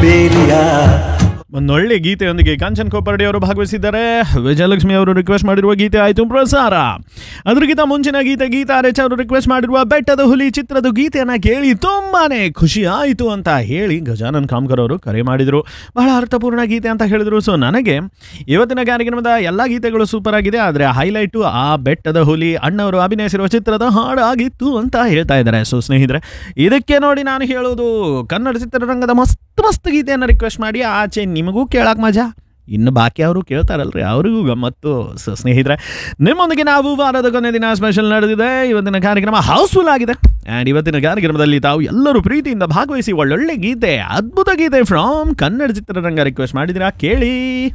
ಬೇಲಿಯ. ಒಂದೊಳ್ಳೆ ಗೀತೆಯೊಂದಿಗೆ ಕಾಂಚನ್ ಕೋಪರ್ಡಿ ಅವರು ಭಾಗವಹಿಸಿದ್ದಾರೆ. ವಿಜಯಲಕ್ಷ್ಮಿ ಅವರು ರಿಕ್ವೆಸ್ಟ್ ಮಾಡಿರುವ ಗೀತೆ ಆಯಿತು ಪ್ರಸಾರ. ಅದರಿಗಿಂತ ಮುಂಚಿನ ಗೀತೆ ಗೀತಾ ರೆಚ್ ಅವರು ರಿಕ್ವೆಸ್ಟ್ ಮಾಡಿರುವ ಬೆಟ್ಟದ ಹುಲಿ ಚಿತ್ರದ ಗೀತೆಯನ್ನು ಕೇಳಿ ತುಂಬಾನೇ ಖುಷಿ ಆಯಿತು ಅಂತ ಹೇಳಿ ಗಜಾನನ್ ಕಾಮ್ಕರ್ ಅವರು ಕರೆ ಮಾಡಿದರು. ಬಹಳ ಅರ್ಥಪೂರ್ಣ ಗೀತೆ ಅಂತ ಹೇಳಿದರು. ಸೊ ನನಗೆ ಇವತ್ತಿನ ಕಾರ್ಯಕ್ರಮದ ಎಲ್ಲ ಗೀತೆಗಳು ಸೂಪರ್ ಆಗಿದೆ, ಆದರೆ ಹೈಲೈಟು ಆ ಬೆಟ್ಟದ ಹುಲಿ ಅಣ್ಣವರು ಅಭಿನಯಿಸಿರುವ ಚಿತ್ರದ ಹಾಡಾಗಿತ್ತು ಅಂತ ಹೇಳ್ತಾ ಇದ್ದಾರೆ. ಸೊ ಸ್ನೇಹಿತರೆ, ಇದಕ್ಕೆ ನೋಡಿ ನಾನು ಹೇಳೋದು, ಕನ್ನಡ ಚಿತ್ರರಂಗದ ಮಸ್ತ್ ಗೀತೆಯನ್ನು ರಿಕ್ವೆಸ್ಟ್ ಮಾಡಿ ಆಚೆ ನಿಮಗೂ ಕೇಳಕ್ಕೆ ಮಜಾ, ಇನ್ನು ಬಾಕಿ ಅವರು ಕೇಳ್ತಾರಲ್ರಿ ಅವರಿಗೂ ಗಮ್ಮತ್ತು. ಸೊ ಸ್ನೇಹಿತರೆ, ನಿಮ್ಮೊಂದಿಗೆ ನಾವು ವಾರದ ಕೊನೆ ದಿನ ಸ್ಪೆಷಲ್ ನಡೆದಿದೆ. ಇವತ್ತಿನ ಕಾರ್ಯಕ್ರಮ ಹೌಸ್ಫುಲ್ ಆಗಿದೆ. ಆ್ಯಂಡ್ ಇವತ್ತಿನ ಕಾರ್ಯಕ್ರಮದಲ್ಲಿ ತಾವು ಎಲ್ಲರೂ ಪ್ರೀತಿಯಿಂದ ಭಾಗವಹಿಸಿ ಒಳ್ಳೊಳ್ಳೆ ಗೀತೆ, ಅದ್ಭುತ ಗೀತೆ ಫ್ರಾಮ್ ಕನ್ನಡ ಚಿತ್ರರಂಗ ರಿಕ್ವೆಸ್ಟ್ ಮಾಡಿದಿರಾ, ಕೇಳಿ.